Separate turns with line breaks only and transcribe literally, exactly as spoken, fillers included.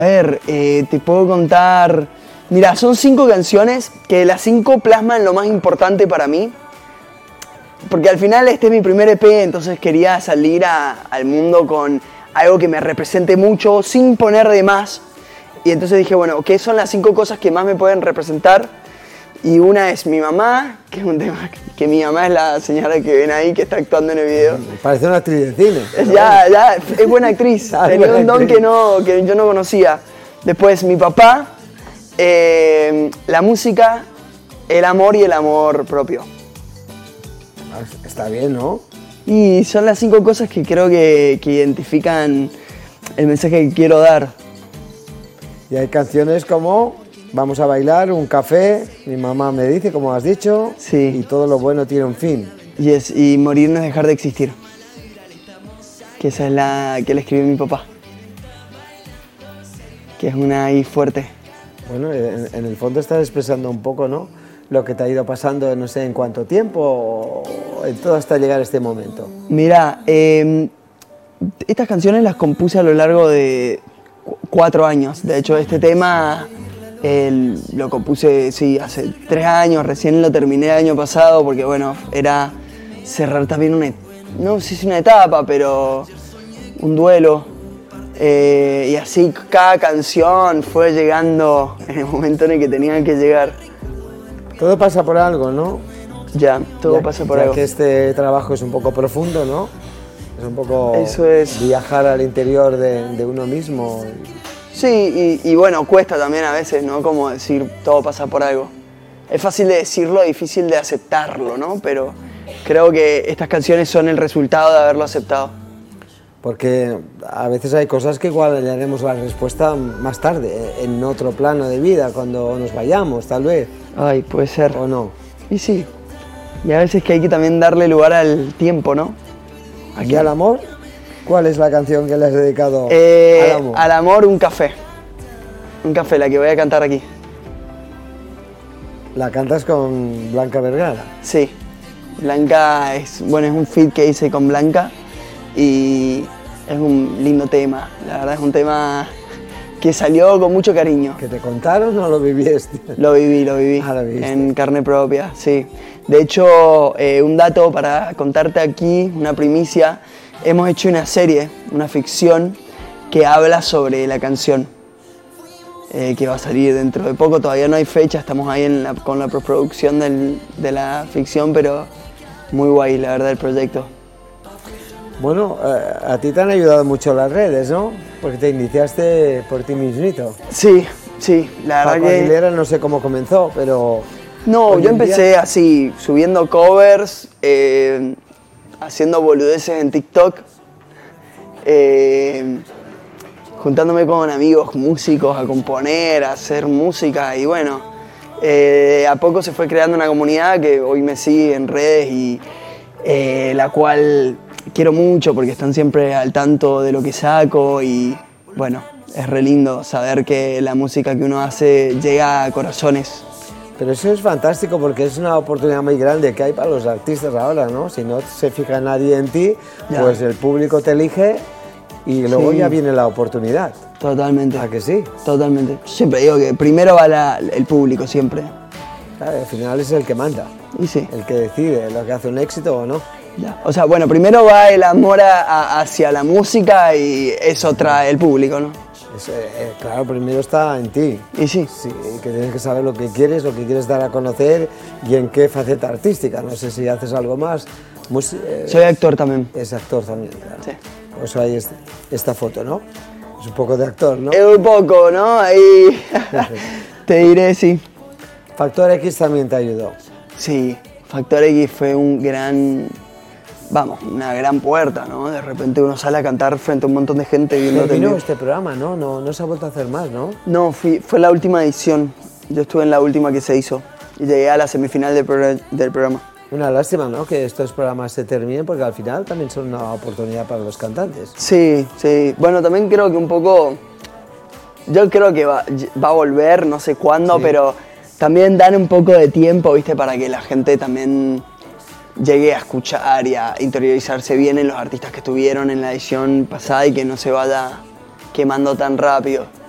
A ver, eh, te puedo contar... Mira, son cinco canciones que las cinco plasman lo más importante para mí. Porque al final este es mi primer E P, entonces quería salir a, al mundo con algo que me represente mucho, sin poner de más. Y entonces dije, bueno, ¿qué son las cinco cosas que más me pueden representar? Y una es mi mamá, que es un tema que mi mamá es la señora que ven ahí, que está actuando en el video.
Parece una actriz de cine.
Ya, ya, es buena actriz.
Ah,
tenía
buena
un don
actriz.
que, no, que yo no conocía. Después mi papá, eh, la música, el amor y el amor propio.
Está bien, ¿no?
Y son las cinco cosas que creo que, que identifican el mensaje que quiero dar.
Y hay canciones como Vamos a bailar, Un café, Mi mamá me dice, como has dicho,
Sí.
y Todo lo bueno tiene un fin.
Yes, y morir no es dejar de existir. Que esa es la que le escribió mi papá. Que es una ahí fuerte.
Bueno, en, en el fondo estás expresando un poco, ¿no?, lo que te ha ido pasando, no sé en cuánto tiempo, o en todo hasta llegar a este momento.
Mira, eh, estas canciones las compuse a lo largo de cu- cuatro años. De hecho, este tema el- lo compuse, sí, hace tres años. Recién lo terminé el año pasado porque, bueno, era cerrar también una, et- no sé si una etapa, pero un duelo. Eh, y así cada canción fue llegando en el momento en el que tenía que llegar.
Todo pasa por algo, ¿no?
Ya, todo
Ya-
pasa por
ya
algo.
que este trabajo es un poco profundo, ¿no? Es un poco
Eso es.
viajar al interior de, de uno mismo.
Sí, y, y bueno, cuesta también a veces, ¿no? Como decir, todo pasa por algo. Es fácil de decirlo, difícil de aceptarlo, ¿no? Pero creo que estas canciones son el resultado de haberlo aceptado.
Porque a veces hay cosas que igual hallaremos la respuesta más tarde, en otro plano de vida, cuando nos vayamos, tal vez,
Ay, puede ser.
o no.
Y sí. Y a veces que hay que también darle lugar al tiempo, ¿no?
¿Aquí al amor? ¿Cuál es la canción que le has dedicado
Eh,
al amor?
al amor, un café. Un café, la que voy a cantar aquí.
La cantas con Blanca Vergara.
Sí. Blanca es, bueno, es un feat que hice con Blanca y es un lindo tema. La verdad es un tema que salió con mucho cariño.
¿Que te contaron o lo viviste?
Lo viví, lo viví.
Ah, lo viviste.
En carne propia, sí. De hecho, eh, un dato para contarte aquí, una primicia. Hemos hecho una serie, una ficción, que habla sobre la canción. Eh, que va a salir dentro de poco, todavía no hay fecha, estamos ahí en la- con la postproducción del- de la ficción, pero muy guay, la verdad, el proyecto.
Bueno, eh, a ti te han ayudado mucho las redes, ¿no? Porque te iniciaste por ti mismito.
Sí, sí, la verdad
Paco
que...
Aguilera no sé cómo comenzó, pero...
No,
hoy
yo
en día-
empecé así, subiendo covers, eh, haciendo boludeces en TikTok, eh, juntándome con amigos músicos a componer, a hacer música y bueno, eh, a poco se fue creando una comunidad que hoy me sigue en redes y eh, la cual quiero mucho porque están siempre al tanto de lo que saco y bueno, es re lindo saber que la música que uno hace llega a corazones.
Pero eso es fantástico porque es una oportunidad muy grande que hay para los artistas ahora, ¿no? Si no se fija nadie en ti,
Ya.
pues el público te elige y luego
Sí.
ya viene la oportunidad.
Totalmente.
¿A que sí?
Totalmente. Siempre digo que primero va la- el público, siempre.
Claro, al final es el que manda,
Y sí.
el que decide lo que hace un éxito o no.
Ya. O sea, bueno, primero va el amor a- a- hacia la música y eso trae el público, ¿no?
Es, eh, eh, claro, primero está en ti.
Y sí.
Sí, que tienes que saber lo que quieres, lo que quieres dar a conocer y en qué faceta artística. No sé si haces algo más. Mus- eh,
Soy actor también.
Es actor también, claro.
Sí.
Por eso hay este- esta foto, ¿no? Es un poco de actor, ¿no?
Es un poco, ¿no? Ahí te diré, sí.
Factor X también te ayudó.
Sí, Factor X fue un gran, vamos, una gran puerta, ¿no? De repente uno sale a cantar frente a un montón de gente viendo
Terminó este programa, ¿no? ¿no? No se ha vuelto a hacer más, ¿no?
No, fui, fue la última edición. Yo estuve en la última que se hizo y llegué a la semifinal del, pro- del programa.
Una lástima, ¿no? Que estos programas se terminen porque al final también son una oportunidad para los cantantes.
Sí, sí. Bueno, también creo que un poco, yo creo que va, va a volver, no sé cuándo,
Sí.
pero también dan un poco de tiempo, ¿viste? Para que la gente también llegue a escuchar y a interiorizarse bien en los artistas que estuvieron en la edición pasada y que no se vaya quemando tan rápido.